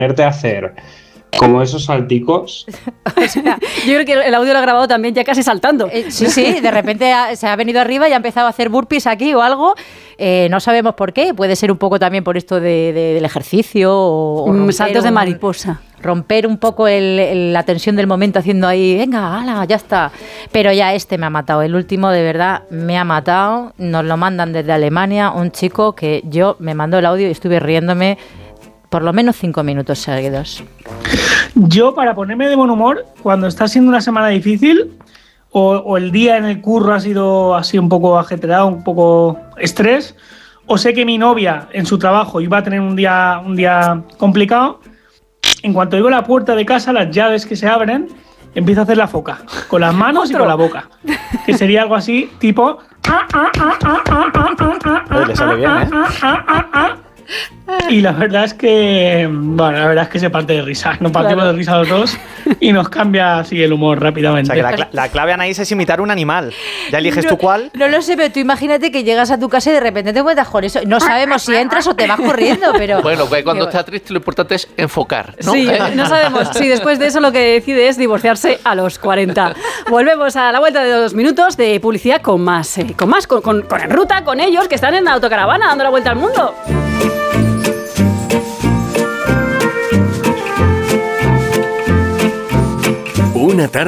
ponerte a hacer como esos salticos. O sea, yo creo que el audio lo ha grabado también ya casi saltando. Sí, de repente se ha venido arriba y ha empezado a hacer burpees aquí o algo. No sabemos por qué. Puede ser un poco también por esto del ejercicio o saltos de mariposa. Romper un poco la tensión del momento haciendo ahí, venga, ala, ya está. Pero ya me ha matado. El último, de verdad, me ha matado. Nos lo mandan desde Alemania, un chico que yo me mandó el audio y estuve riéndome por lo menos 5 minutos seguidos. Yo, para ponerme de buen humor, cuando está siendo una semana difícil o el día en el curro ha sido así un poco ajetreado, un poco estrés, o sé que mi novia en su trabajo iba a tener un día complicado, en cuanto oigo la puerta de casa, las llaves que se abren, empiezo a hacer la foca, con las manos y con la boca, que sería algo así, tipo... Le sale bien, ¿eh? Y la verdad es que, bueno, la verdad es que se parte de risa. Nos partimos de risa los dos y nos cambia así el humor rápidamente. O sea, que la clave, Anaís, es imitar un animal. Ya eliges tú cuál. No lo sé, pero tú imagínate que llegas a tu casa y de repente te encuentras con eso. No sabemos si entras o te vas corriendo, pero... Bueno, que cuando estás triste lo importante es enfocar, ¿no? Sí, no sabemos si después de eso lo que decide es divorciarse a los 40. Volvemos a la vuelta de 2 minutos de publicidad con más, con En Ruta, con ellos que están en la autocaravana dando la vuelta al mundo. Una tarde